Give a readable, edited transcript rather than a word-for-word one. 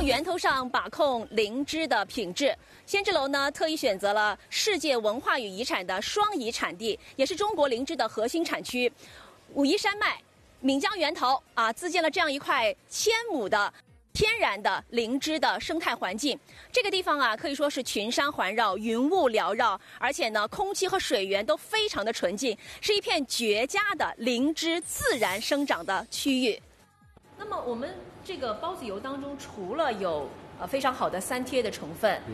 源头上把控灵芝的品质。仙芝楼呢，特意选择了世界文化与遗产的双遗产地，也是中国灵芝的核心产区——武夷山脉岷江源头啊，自建了这样一块1000亩的天然的灵芝的生态环境。这个地方啊，可以说是群山环绕、云雾缭绕，而且呢，空气和水源都非常的纯净，是一片绝佳的灵芝自然生长的区域。那么我们这个孢子油当中，除了有非常好的3萜的成分，